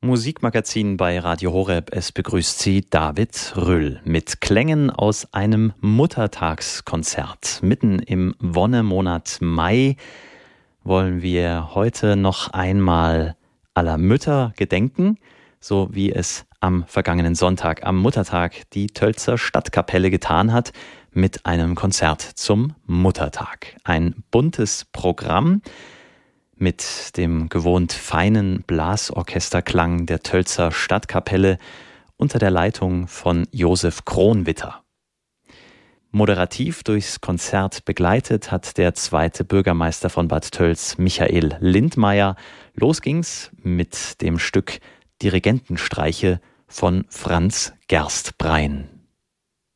Musikmagazin bei Radio Horeb. Es begrüßt Sie David Rüll mit Klängen aus einem Muttertagskonzert. Mitten im Wonnemonat Mai wollen wir heute noch einmal aller Mütter gedenken, so wie es am vergangenen Sonntag, am Muttertag, die Tölzer Stadtkapelle getan hat, mit einem Konzert zum Muttertag. Ein buntes Programm mit dem gewohnt feinen Blasorchesterklang der Tölzer Stadtkapelle unter der Leitung von Josef Kronwitter. Moderativ durchs Konzert begleitet hat der zweite Bürgermeister von Bad Tölz, Michael Lindmeier. Los ging's mit dem Stück Dirigentenstreiche von Franz Gerstbrein.